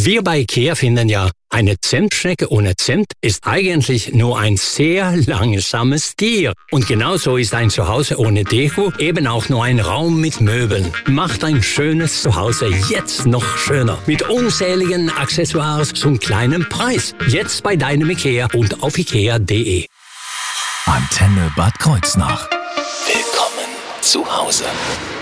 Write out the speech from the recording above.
Wir bei IKEA finden ja, eine Zimtschnecke ohne Zimt ist eigentlich nur ein sehr langsames Tier. Und genauso ist ein Zuhause ohne Deko eben auch nur ein Raum mit Möbeln. Macht ein schönes Zuhause jetzt noch schöner. Mit unzähligen Accessoires zum kleinen Preis. Jetzt bei deinem IKEA und auf ikea.de. Antenne Bad Kreuznach. Willkommen zu Hause.